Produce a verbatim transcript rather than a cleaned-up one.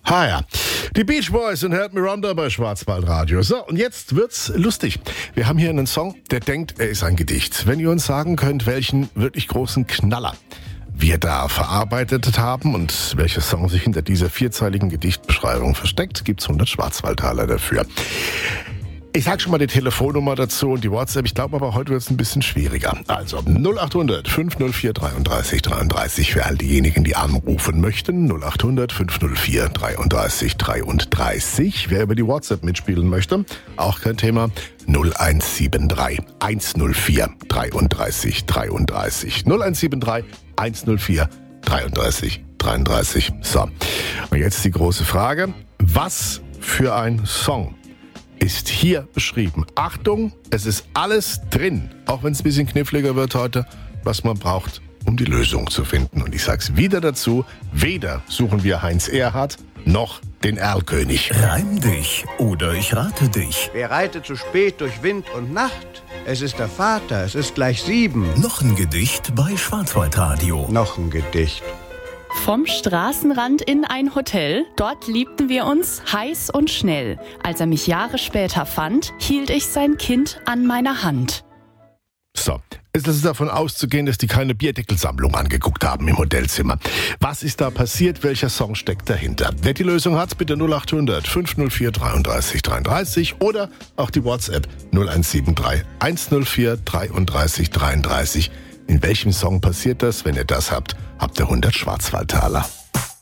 Ha ja, die Beach Boys und Help Me Rhonda bei Schwarzwaldradio. So, und jetzt wird's lustig. Wir haben hier einen Song, der denkt, er ist ein Gedicht. Wenn ihr uns sagen könnt, welchen wirklich großen Knaller wir da verarbeitet haben und welcher Song sich hinter dieser vierzeiligen Gedichtbeschreibung versteckt, gibt's hundert Schwarzwaldtaler dafür. Ich sag schon mal die Telefonnummer dazu und die WhatsApp. Ich glaube aber, heute wird es ein bisschen schwieriger. Also null acht hundert fünf null vier dreiunddreißig dreiunddreißig für all diejenigen, die anrufen möchten. null acht hundert fünf null vier dreiunddreißig dreiunddreißig. Wer über die WhatsApp mitspielen möchte, auch kein Thema. null eins sieben drei eins null vier dreiunddreißig dreiunddreißig. null eins sieben drei eins null vier dreiunddreißig dreiunddreißig. So, und jetzt die große Frage. Was für ein Song ist hier beschrieben? Achtung, es ist alles drin, auch wenn es ein bisschen kniffliger wird heute, was man braucht, um die Lösung zu finden. Und ich sag's wieder dazu, weder suchen wir Heinz Erhardt noch den Erlkönig. Reim dich oder ich rate dich. Wer reitet zu spät durch Wind und Nacht? Es ist der Vater, es ist gleich sieben. Noch ein Gedicht bei Schwarzwaldradio. Noch ein Gedicht. Vom Straßenrand in ein Hotel, dort liebten wir uns heiß und schnell. Als er mich Jahre später fand, hielt ich sein Kind an meiner Hand. So, es ist davon auszugehen, dass die keine Bierdeckelsammlung angeguckt haben im Hotelzimmer. Was ist da passiert? Welcher Song steckt dahinter? Wer die Lösung hat, bitte null acht hundert fünf null vier dreiunddreißig dreiunddreißig oder auch die WhatsApp null eins sieben drei eins null vier dreiunddreißig dreiunddreißig. In welchem Song passiert das? Wenn ihr das habt, habt ihr hundert Schwarzwaldtaler.